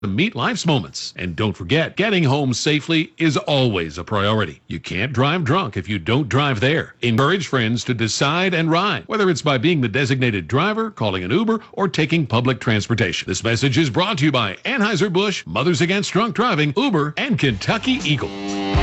meet life's moments. And don't forget, getting home safely is always a priority. You can't drive drunk if you don't drive there. Encourage friends to decide and ride, whether it's by being the designated driver, calling an Uber, or taking public transportation. This message is brought to you by Anheuser-Busch, Mothers Against Drunk Driving, Uber, and Kentucky Eagle.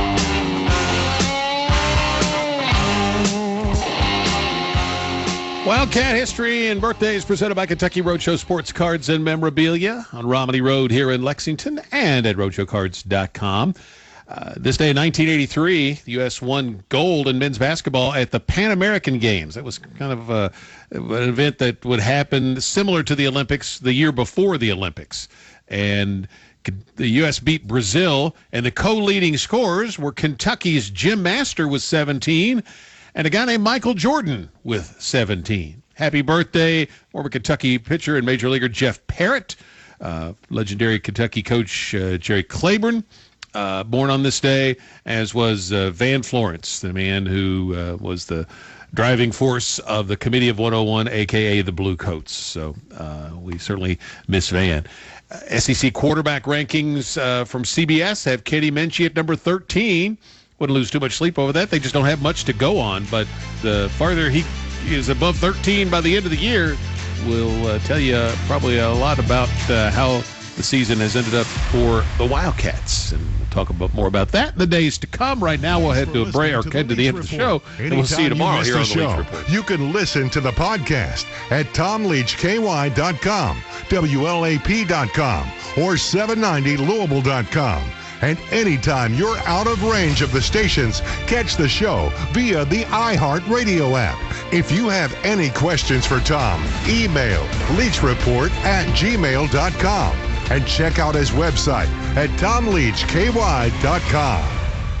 Wildcat history and birthdays presented by Kentucky Roadshow Sports Cards and Memorabilia on Romney Road here in Lexington and at roadshowcards.com. This day in 1983, the U.S. won gold in men's basketball at the Pan American Games. That was kind of an event that would happen similar to the Olympics the year before the Olympics. And the U.S. beat Brazil, and the co-leading scorers were Kentucky's Jim Master with 17 and a guy named Michael Jordan with 17. Happy birthday, former Kentucky pitcher and major leaguer Jeff Parrott, legendary Kentucky coach Jerry Claiborne, born on this day, as was Van Florence, the man who was the driving force of the Committee of 101, a.k.a. the Blue Coats. So we certainly miss Van. SEC quarterback rankings from CBS have Kenny Minchey at number 13. Wouldn't lose too much sleep over that. They just don't have much to go on. But the farther he is above 13 by the end of the year will tell you probably a lot about how the season has ended up for the Wildcats. And we'll talk more about that in the days to come. Right now, we'll head to a break or head to the end of the show. And we'll see you tomorrow here on the Leach Report. You can listen to the podcast at TomLeachKY.com, WLAP.com, or 790Louisville.com. And anytime you're out of range of the stations, catch the show via the iHeartRadio app. If you have any questions for Tom, email leachreport@gmail.com and check out his website at TomLeachKY.com.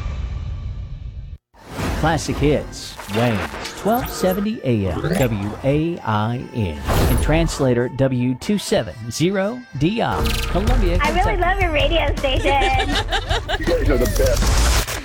Classic Hits, Wayne, 1270 AM, WAIN, and translator W270DI, Columbia, Kentucky. I really love your radio station. You guys are the best.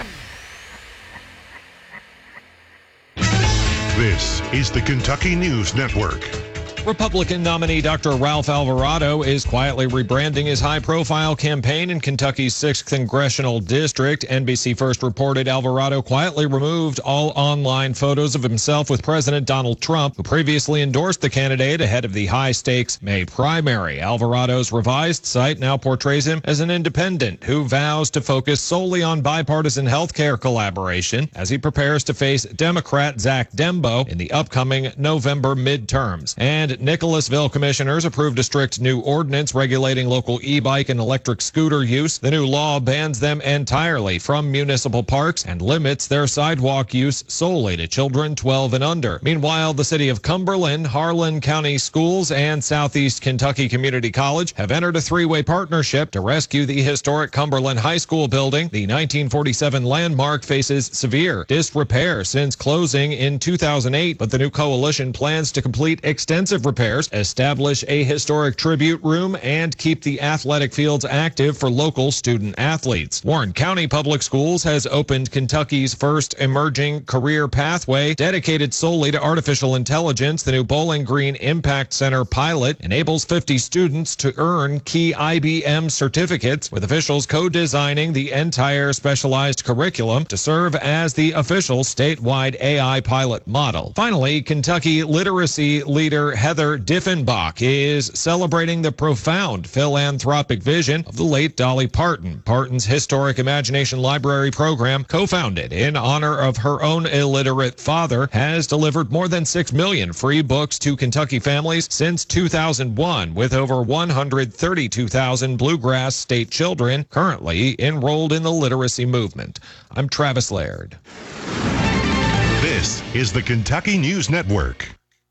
This is the Kentucky News Network. Republican nominee Dr. Ralph Alvarado is quietly rebranding his high-profile campaign in Kentucky's 6th Congressional District. NBC First reported Alvarado quietly removed all online photos of himself with President Donald Trump, who previously endorsed the candidate ahead of the high-stakes May primary. Alvarado's revised site now portrays him as an independent who vows to focus solely on bipartisan health care collaboration as he prepares to face Democrat Zach Dembo in the upcoming November midterms. And Nicholasville commissioners approved a strict new ordinance regulating local e-bike and electric scooter use. The new law bans them entirely from municipal parks and limits their sidewalk use solely to children 12 and under. Meanwhile, the city of Cumberland, Harlan County Schools, and Southeast Kentucky Community College have entered a three-way partnership to rescue the historic Cumberland High School building. The 1947 landmark faces severe disrepair since closing in 2008, but the new coalition plans to complete extensive repairs, establish a historic tribute room, and keep the athletic fields active for local student athletes. Warren County Public Schools has opened Kentucky's first emerging career pathway dedicated solely to artificial intelligence. The new Bowling Green Impact Center pilot enables 50 students to earn key IBM certificates, with officials co-designing the entire specialized curriculum to serve as the official statewide AI pilot model. Finally, Kentucky literacy leader Heather Diffenbach is celebrating the profound philanthropic vision of the late Dolly Parton. Parton's Historic Imagination Library program, co-founded in honor of her own illiterate father, has delivered more than 6 million free books to Kentucky families since 2001, with over 132,000 Bluegrass State children currently enrolled in the literacy movement. I'm Travis Laird. This is the Kentucky News Network.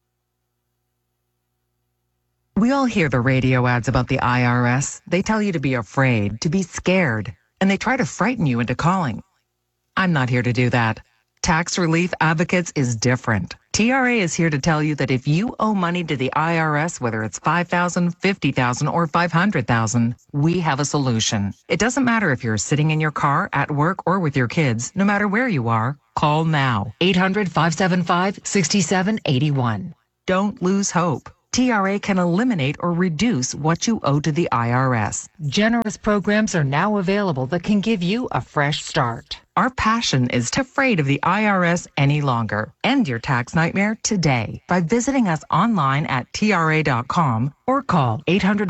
We all hear the radio ads about the IRS. They tell you to be afraid, to be scared, and they try to frighten you into calling. I'm not here to do that. Tax Relief Advocates is different. TRA is here to tell you that if you owe money to the IRS, whether it's $5,000, $50,000, or $500,000, we have a solution. It doesn't matter if you're sitting in your car, at work, or with your kids. No matter where you are, call now. 800-575-6781. Don't lose hope. TRA can eliminate or reduce what you owe to the IRS. Generous programs are now available that can give you a fresh start. Our passion is to afraid of the IRS any longer. End your tax nightmare today by visiting us online at TRA.com or call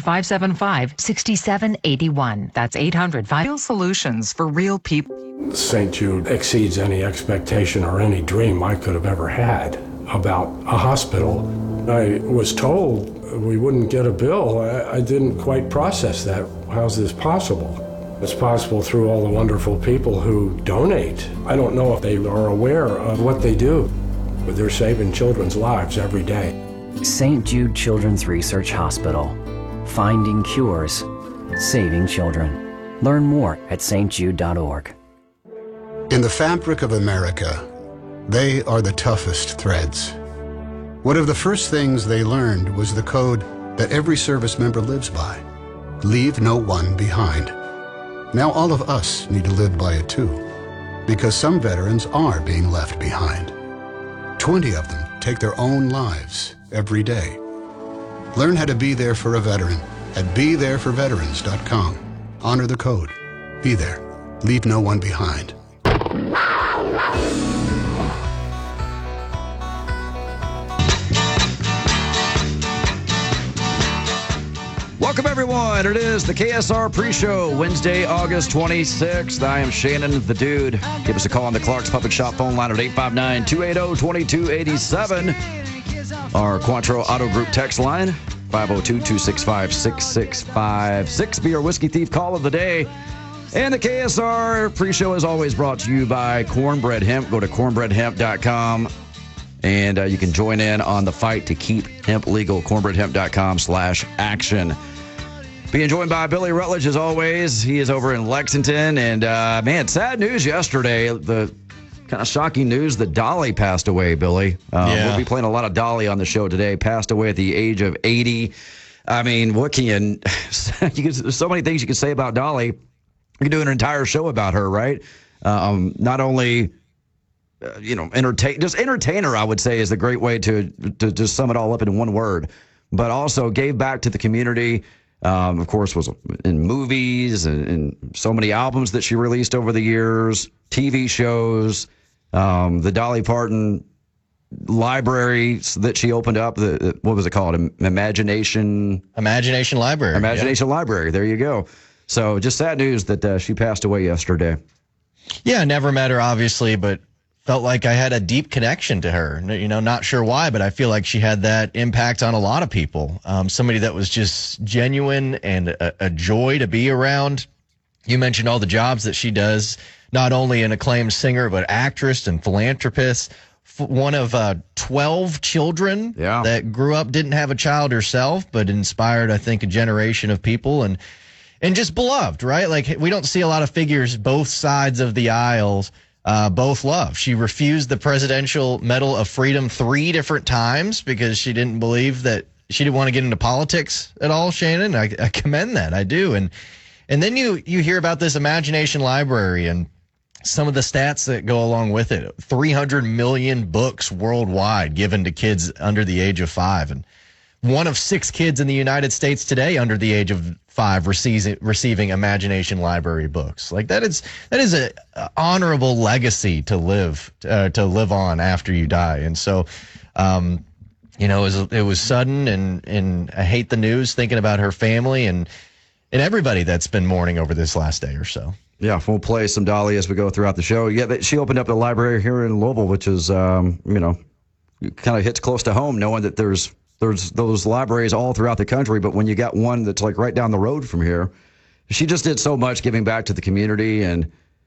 800-575-6781. That's 800-5. Real solutions for real people. St. Jude exceeds any expectation or any dream I could have ever had about a hospital. I was told we wouldn't get a bill. I didn't quite process that. How's this possible? It's possible through all the wonderful people who donate. I don't know if they are aware of what they do, but they're saving children's lives every day. St. Jude Children's Research Hospital. Finding cures, saving children. Learn more at stjude.org. In the fabric of America, they are the toughest threads. One of the first things they learned was the code that every service member lives by. Leave no one behind. Now all of us need to live by it too, because some veterans are being left behind. 20 of them take their own lives every day. Learn how to be there for a veteran at BeThereForVeterans.com. Honor the code. Be there. Leave no one behind. Welcome, everyone. It is the KSR pre-show, Wednesday, August 26th. I am Shannon, the dude. Give us a call on the Clark's Puppet Shop phone line at 859-280-2287. Our Quattro Auto Group text line, 502-265-6656. Be our Whiskey Thief call of the day. And the KSR pre-show is always brought to you by Cornbread Hemp. Go to cornbreadhemp.com. And you can join in on the fight to keep hemp legal, cornbreadhemp.com/action. Being joined by Billy Rutledge, as always. He is over in Lexington. And, man, sad news yesterday. The kind of shocking news that Dolly passed away, Billy. We'll be playing a lot of Dolly on the show today. Passed away at the age of 80. I mean, what can you there's so many things you can say about Dolly. You can do an entire show about her, right? Not only... entertainer, I would say, is the great way to just sum it all up in one word. But also gave back to the community. Of course, was in movies and so many albums that she released over the years, TV shows, the Dolly Parton library that she opened up. What was it called? Imagination Library. Imagination Library. There you go. So just sad news that she passed away yesterday. Yeah, never met her, obviously, but felt like I had a deep connection to her. Not sure why, but I feel like she had that impact on a lot of people. Somebody that was just genuine and a joy to be around. You mentioned all the jobs that she does, not only an acclaimed singer, but actress and philanthropist. One of 12 children that grew up, didn't have a child herself, but inspired, I think, a generation of people and just beloved, right? Like, we don't see a lot of figures both sides of the aisles both love. She refused the Presidential Medal of Freedom 3 different times because she didn't believe that she didn't want to get into politics at all, Shannon. I commend that. I do. And then you hear about this Imagination Library and some of the stats that go along with it. 300 million books worldwide given to kids under the age of 5. And 1 of 6 kids in the United States today under the age of 5 receiving Imagination Library books. Like, that is a honorable legacy to live on after you die. And so, it was sudden, and I hate the news, thinking about her family and everybody that's been mourning over this last day or so. Yeah, we'll play some Dolly as we go throughout the show. Yeah, she opened up the library here in Louisville, which is, kind of hits close to home, knowing that there's those libraries all throughout the country, but when you got one that's like right down the road from here, she just did so much giving back to the community, and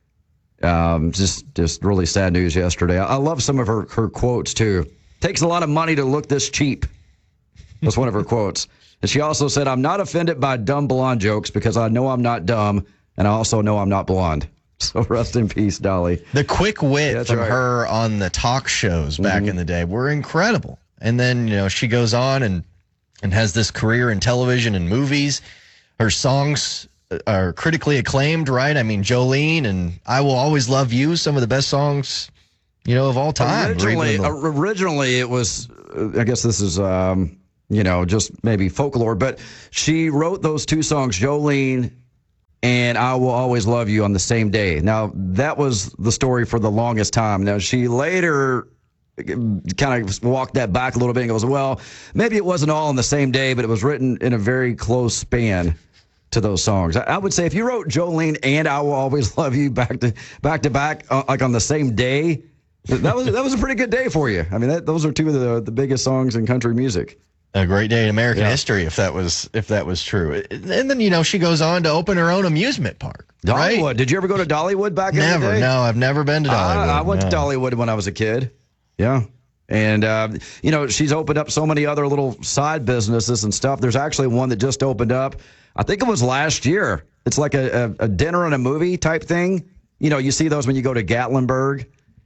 just really sad news yesterday. I love some of her quotes too. Takes a lot of money to look this cheap. That's one of her quotes. And she also said, "I'm not offended by dumb blonde jokes because I know I'm not dumb, and I also know I'm not blonde." So rest in peace, Dolly. The quick wit from her on the talk shows back in the day were incredible. And then, she goes on and has this career in television and movies. Her songs are critically acclaimed, right? I mean, Jolene and I Will Always Love You, some of the best songs, of all time. Originally it was, I guess this is just maybe folklore. But she wrote those two songs, Jolene and I Will Always Love You, on the same day. Now, that was the story for the longest time. Now, she later kind of walked that back a little bit and goes, well, maybe it wasn't all on the same day, but it was written in a very close span to those songs. I would say if you wrote Jolene and I Will Always Love You back to back, like on the same day, that was a pretty good day for you. I mean, those are two of the biggest songs in country music. A great day in American history, if that was true. And then she goes on to open her own amusement park. Dollywood. Right? Did you ever go to Dollywood back in the day? Never. No, I've never been to Dollywood. I went to Dollywood when I was a kid. Yeah. And, she's opened up so many other little side businesses and stuff. There's actually one that just opened up. I think it was last year. It's like a dinner and a movie type thing. You see those when you go to Gatlinburg,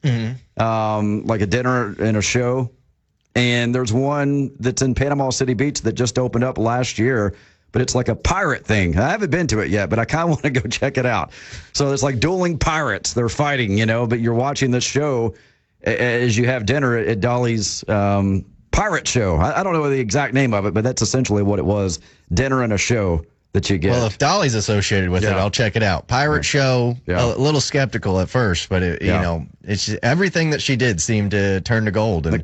like a dinner and a show. And there's one that's in Panama City Beach that just opened up last year, but it's like a pirate thing. I haven't been to it yet, but I kind of want to go check it out. So it's like dueling pirates. They're fighting, but you're watching this show as you have dinner at Dolly's pirate show. I don't know the exact name of it, but that's essentially what it was. Dinner and a show that you get. Well, if Dolly's associated with it, I'll check it out. Pirate show, a little skeptical at first, but it's just, everything that she did seemed to turn to gold. And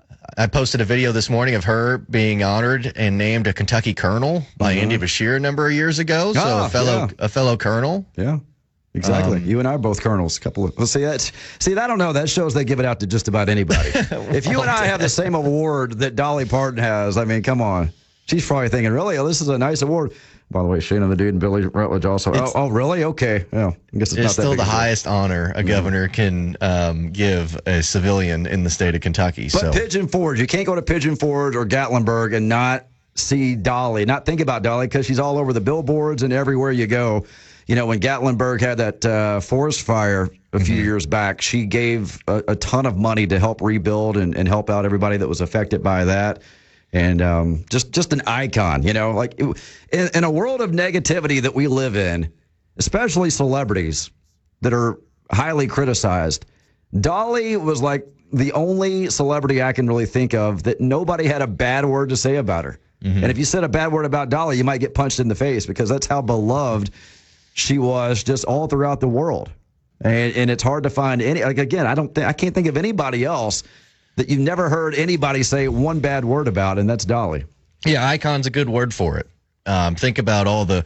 I posted a video this morning of her being honored and named a Kentucky Colonel by Andy Bashir a number of years ago. So a fellow Colonel. Yeah. Exactly. You and I are both colonels. See, I don't know. That shows they give it out to just about anybody. If you and I have the same award that Dolly Parton has, I mean, come on. She's probably thinking, really? Oh, this is a nice award. By the way, Shane and the Dude and Billy Rutledge also. Oh, really? Okay. Yeah. I guess it's not still the highest honor a governor can give a civilian in the state of Kentucky. But Pigeon Forge, you can't go to Pigeon Forge or Gatlinburg and not see Dolly, not think about Dolly, because she's all over the billboards and everywhere you go. When Gatlinburg had that forest fire a few years back, she gave a ton of money to help rebuild and help out everybody that was affected by that. And just an icon, like in a world of negativity that we live in, especially celebrities that are highly criticized. Dolly was like the only celebrity I can really think of that nobody had a bad word to say about her. And if you said a bad word about Dolly, you might get punched in the face, because that's how beloved she was just all throughout the world. And it's hard to find any, like, again, I can't think of anybody else that you've never heard anybody say one bad word about, and that's Dolly. Yeah, icon's a good word for it. Think about all the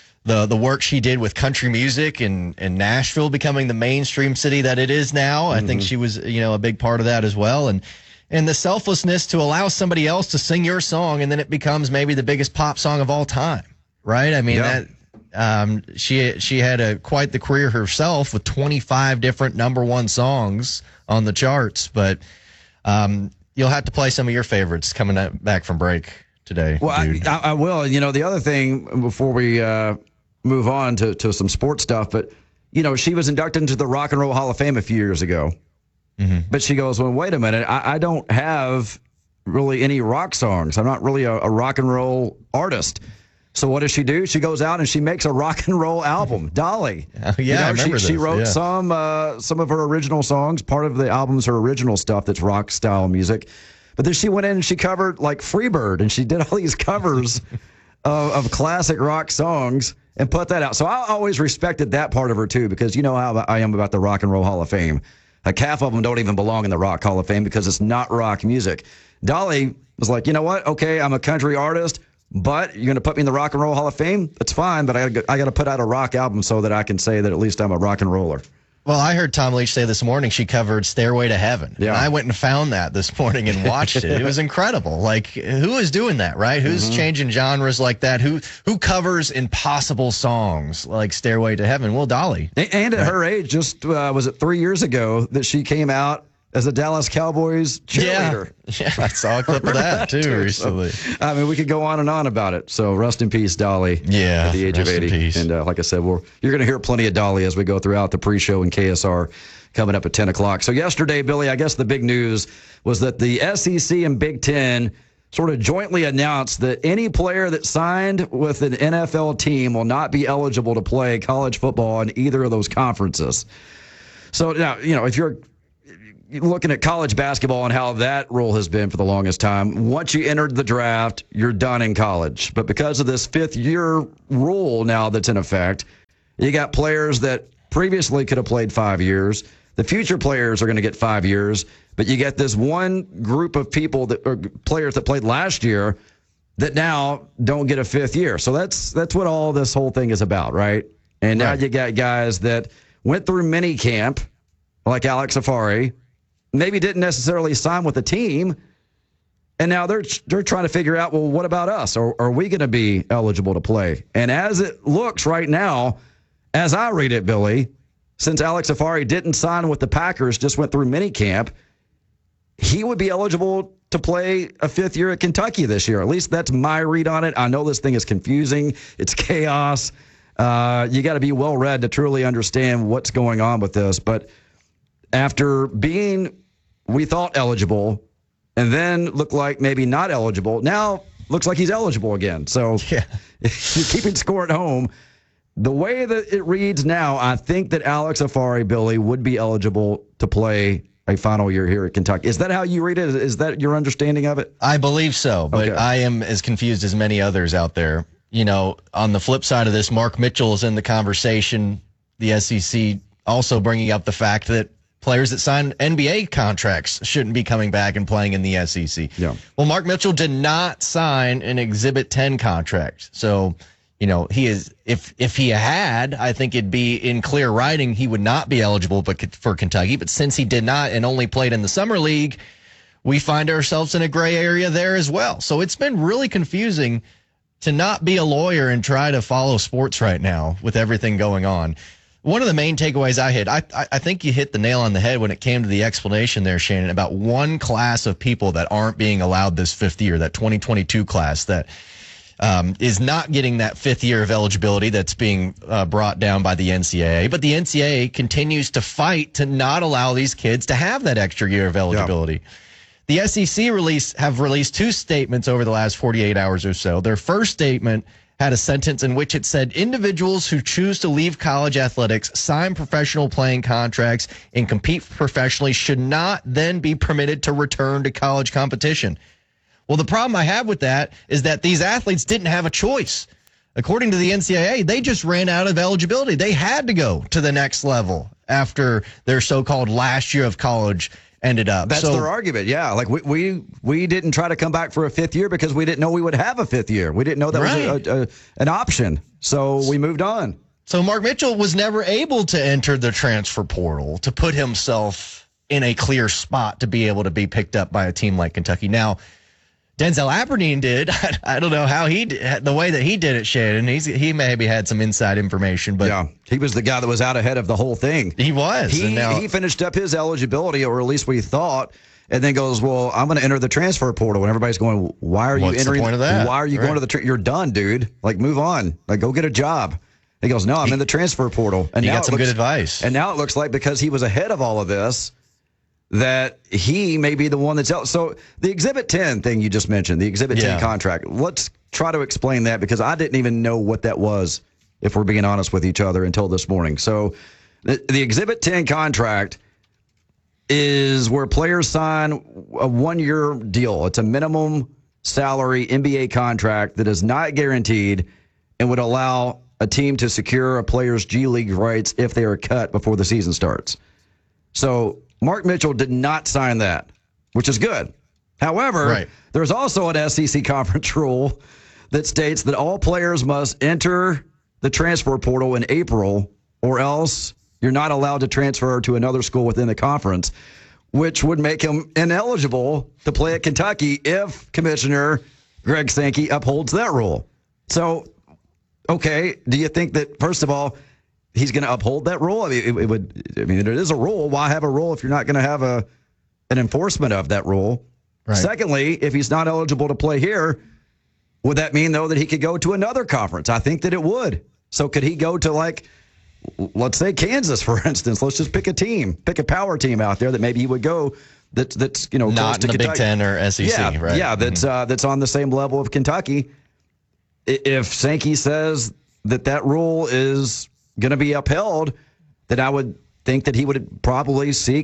work she did with country music and Nashville becoming the mainstream city that it is now. I think she was, a big part of that as well. And the selflessness to allow somebody else to sing your song, and then it becomes maybe the biggest pop song of all time, right? I mean, she had quite the career herself with 25 different #1 songs on the charts, but you'll have to play some of your favorites coming back from break today. Well, I will. The other thing before we move on to some sports stuff, but she was inducted into the Rock and Roll Hall of Fame a few years ago. But she goes, well, wait a minute, I don't have really any rock songs. I'm not really a rock and roll artist. So what does she do? She goes out and she makes a rock and roll album. Dolly. I remember she wrote some of her original songs. Part of the album's her original stuff that's rock style music. But then she went in and she covered like Freebird, and she did all these covers of classic rock songs and put that out. So I always respected that part of her too, because you know how I am about the Rock and Roll Hall of Fame. Like half of them don't even belong in the Rock Hall of Fame because it's not rock music. Dolly was like, you know what? Okay, I'm a country artist, but you're going to put me in the Rock and Roll Hall of Fame? That's fine, but I got to put out a rock album so that I can say that at least I'm a rock and roller. Well, I heard Tom Leach say this morning she covered Stairway to Heaven. Yeah. And I went and found that this morning and watched it. It was incredible. Like, who is doing that, right? Who's changing genres like that? Who covers impossible songs like Stairway to Heaven? Well, Dolly. And at her age, just was it 3 years ago that she came out as a Dallas Cowboys cheerleader. Yeah, I saw a clip of that too recently. So, I mean, we could go on and on about it. So rest in peace, Dolly. Yeah, at the age of 80. And like I said, you're going to hear plenty of Dolly as we go throughout the pre-show and KSR coming up at 10 o'clock. So yesterday, Billy, I guess the big news was that the SEC and Big Ten sort of jointly announced that any player that signed with an NFL team will not be eligible to play college football in either of those conferences. So now, if you're looking at college basketball and how that rule has been for the longest time. Once you entered the draft, you're done in college. But because of this fifth-year rule now that's in effect, you got players that previously could have played 5 years. The future players are going to get 5 years. But you get this one group of people that are players that played last year that now don't get a fifth year. So that's what all this whole thing is about, right? And now you got guys that went through mini camp, like Alex Safari, maybe didn't necessarily sign with the team, and now they're trying to figure out, well, what about us? Are we going to be eligible to play? And as it looks right now, as I read it, Billy, since Alex Safari didn't sign with the Packers, just went through mini camp, he would be eligible to play a fifth year at Kentucky this year. At least that's my read on it. I know this thing is confusing. It's chaos. You got to be well-read to truly understand what's going on with this. But after being, we thought, eligible, and then looked like maybe not eligible, now looks like he's eligible again. So if you're keeping score at home, the way that it reads now, I think that Alex Safari, Billy, would be eligible to play a final year here at Kentucky. Is that how you read it? Is that your understanding of it? I believe so, but I am as confused as many others out there. You know, on the flip side of this, Mark Mitchell is in the conversation, the SEC also bringing up the fact that players that sign NBA contracts shouldn't be coming back and playing in the SEC. Yeah. Well, Mark Mitchell did not sign an Exhibit 10 contract. So, you know, he is, if he had, I think it'd be in clear writing he would not be eligible for Kentucky. But since he did not and only played in the summer league, we find ourselves in a gray area there as well. So it's been really confusing to not be a lawyer and try to follow sports right now with everything going on. One of the main takeaways I think you hit the nail on the head when it came to the explanation there, Shannon, about one class of people that aren't being allowed this fifth year, that 2022 class that is not getting that fifth year of eligibility that's being brought down by the NCAA. But the NCAA continues to fight to not allow these kids to have that extra year of eligibility. Yeah. The SEC have released two statements over the last 48 hours or so. Their first statement had a sentence in which it said individuals who choose to leave college athletics, sign professional playing contracts, and compete professionally should not then be permitted to return to college competition. Well, the problem I have with that is that these athletes didn't have a choice. According to the NCAA, they just ran out of eligibility. They had to go to the next level after their so-called last year of college ended up. That's their argument, yeah. Like we didn't try to come back for a fifth year because we didn't know we would have a fifth year. We didn't know that was an option. So we moved on. So Mark Mitchell was never able to enter the transfer portal to put himself in a clear spot to be able to be picked up by a team like Kentucky. Now, Denzel Aberdeen did. I don't know how he did, the way that he did it, Shannon. He maybe had some inside information, but yeah, he was the guy that was out ahead of the whole thing. He was. He finished up his eligibility, or at least we thought, and then goes, "Well, I'm going to enter the transfer portal." And everybody's going, "Why are you entering? The point of that? Why are you going to the? You're done, dude. Like, move on. Like, go get a job." He goes, "No, I'm in the transfer portal." And he got some good advice. And now it looks like because he was ahead of all of this, that he may be the one that's out. So the Exhibit 10 thing you just mentioned, the Exhibit 10 contract, let's try to explain that because I didn't even know what that was, if we're being honest with each other, until this morning. So the Exhibit 10 contract is where players sign a one-year deal. It's a minimum salary NBA contract that is not guaranteed and would allow a team to secure a player's G League rights if they are cut before the season starts. So Mark Mitchell did not sign that, which is good. However, there's also an SEC conference rule that states that all players must enter the transfer portal in April, or else you're not allowed to transfer to another school within the conference, which would make him ineligible to play at Kentucky if Commissioner Greg Sankey upholds that rule. So, okay, do you think that, first of all, he's going to uphold that rule? I mean, it is a rule. Why have a rule if you're not going to have an enforcement of that rule? Right. Secondly, if he's not eligible to play here, would that mean, though, that he could go to another conference? I think that it would. So could he go to, like, let's say Kansas, for instance? Let's just pick a team, pick a power team out there that maybe he would go that's not close to in the Kentucky. Big Ten or SEC, right? Yeah, that's on the same level of Kentucky. If Sankey says that rule is going to be upheld, then I would think that he would probably seek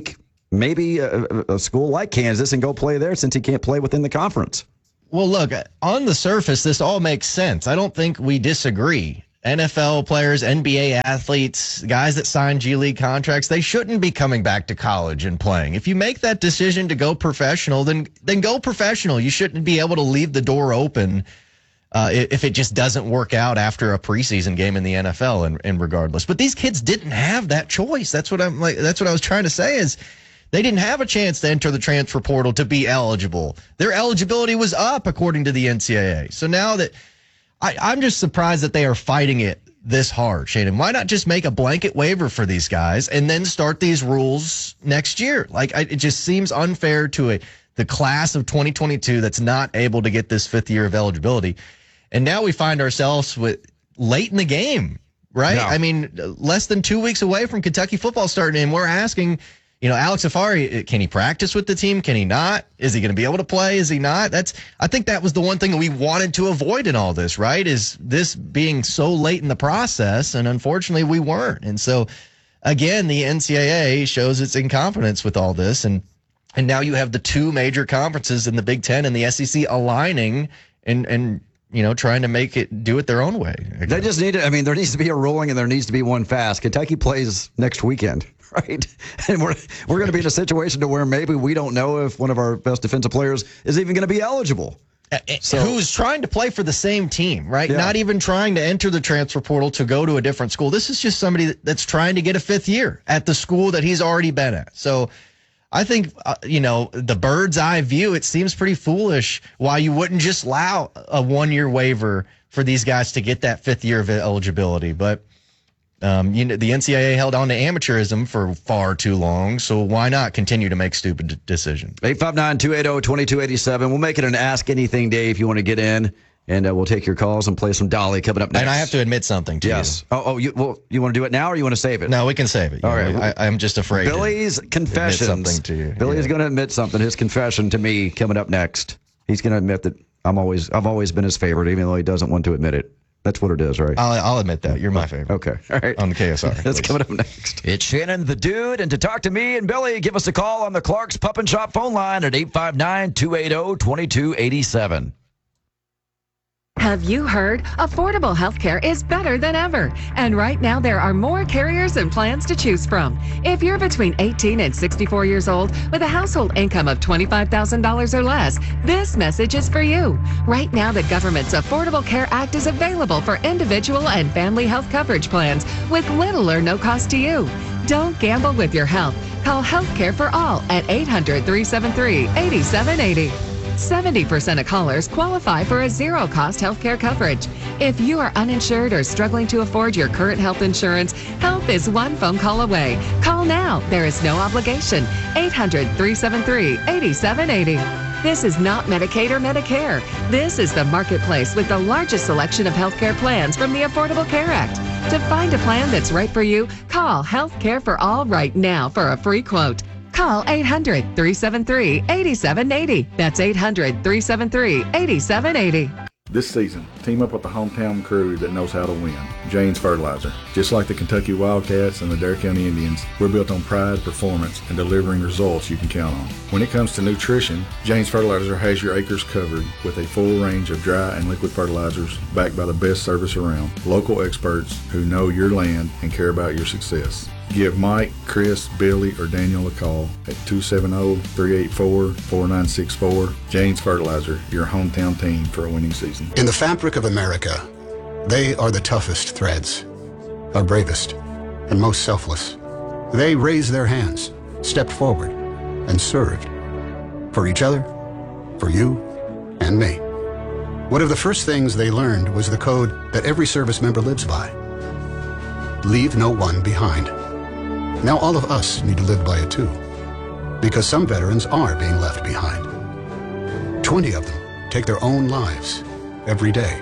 maybe a school like Kansas and go play there since he can't play within the conference. Well, look, on the surface, this all makes sense. I don't think we disagree. NFL players, NBA athletes, guys that sign G League contracts, they shouldn't be coming back to college and playing. If you make that decision to go professional, then go professional. You shouldn't be able to leave the door open if it just doesn't work out after a preseason game in the NFL and regardless. But these kids didn't have that choice. That's what I was trying to say is they didn't have a chance to enter the transfer portal to be eligible. Their eligibility was up according to the NCAA. So now that I'm just surprised that they are fighting it this hard, Shannon. Why not just make a blanket waiver for these guys and then start these rules next year? It just seems unfair to the class of 2022 that's not able to get this fifth year of eligibility. And now we find ourselves with late in the game, right? No. I mean, less than 2 weeks away from Kentucky football starting, and we're asking, Alex Afari, can he practice with the team? Can he not? Is he going to be able to play? Is he not? I think that was the one thing we wanted to avoid in all this, right? Is this being so late in the process, and unfortunately we weren't. And so, again, the NCAA shows its incompetence with all this, and now you have the two major conferences in the Big Ten and the SEC aligning and trying to make it do it their own way. They just need to, there needs to be a ruling and there needs to be one fast. Kentucky plays next weekend, right? And we're going to be in a situation to where maybe we don't know if one of our best defensive players is even going to be eligible. So, who's trying to play for the same team, right? Yeah. Not even trying to enter the transfer portal to go to a different school. This is just somebody that's trying to get a fifth year at the school that he's already been at. So I think, the bird's eye view, it seems pretty foolish why you wouldn't just allow a 1 year waiver for these guys to get that fifth year of eligibility. But, the NCAA held on to amateurism for far too long. So why not continue to make stupid decisions? 859-280-2287. We'll make it an Ask Anything day if you want to get in. And we'll take your calls and play some Dolly coming up next. And I have to admit something to you. Yes. You want to do it now or you want to save it? No, we can save it. All right. I'm just afraid. Billy's confessions. Something to you. Billy's going to admit something. His confession to me coming up next. He's going to admit that I've always been his favorite, even though he doesn't want to admit it. That's what it is, right? I'll admit that. You're my favorite. Okay. All right. On the KSR. That's coming up next. It's Shannon the Dude. And to talk to me and Billy, give us a call on the Clark's Pup and Shop phone line at 859-280-2287. Have you heard? Affordable healthcare is better than ever. And right now, there are more carriers and plans to choose from. If you're between 18 and 64 years old with a household income of $25,000 or less, this message is for you. Right now, the government's Affordable Care Act is available for individual and family health coverage plans with little or no cost to you. Don't gamble with your health. Call Healthcare for All at 800-373-8780. 70% of callers qualify for a zero-cost healthcare coverage. If you are uninsured or struggling to afford your current health insurance, help is one phone call away. Call now. There is no obligation. 800-373-8780. This is not Medicaid or Medicare. This is the marketplace with the largest selection of healthcare plans from the Affordable Care Act. To find a plan that's right for you, call Healthcare for All right now for a free quote. Call 800-373-8780. That's 800-373-8780. This season, team up with the hometown crew that knows how to win. Jane's Fertilizer. Just like the Kentucky Wildcats and the Dare County Indians, we're built on pride, performance, and delivering results you can count on. When it comes to nutrition, Jane's Fertilizer has your acres covered with a full range of dry and liquid fertilizers backed by the best service around. Local experts who know your land and care about your success. Give Mike, Chris, Billy, or Daniel a call at 270-384-4964. Jane's Fertilizer, your hometown team for a winning season. In the fabric of America, they are the toughest threads, our bravest, and most selfless. They raised their hands, stepped forward, and served. For each other, for you, and me. One of the first things they learned was the code that every service member lives by. Leave no one behind. Now all of us need to live by it too, because some veterans are being left behind. 20 of them take their own lives every day.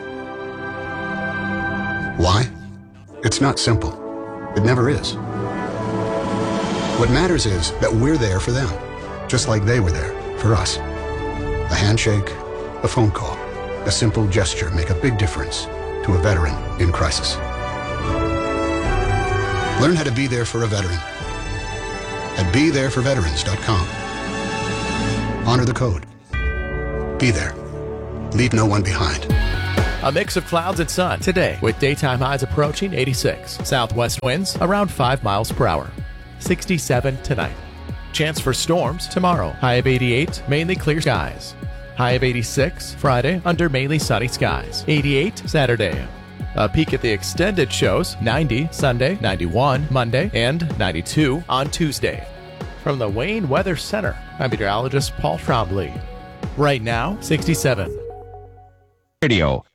Why? It's not simple. It never is. What matters is that we're there for them, just like they were there for us. A handshake, a phone call, a simple gesture make a big difference to a veteran in crisis. Learn how to be there for a veteran at BeThereForVeterans.com. Honor the code. Be there. Leave no one behind. A mix of clouds and sun today with daytime highs approaching 86. Southwest winds around 5 miles per hour. 67 tonight. Chance for storms tomorrow. High of 88, mainly clear skies. High of 86 Friday under mainly sunny skies. 88 Saturday. A peek at the extended shows, 90 Sunday, 91 Monday, and 92 on Tuesday. From the Wayne Weather Center, I'm meteorologist Paul Trombley. Right now, 67. Radio.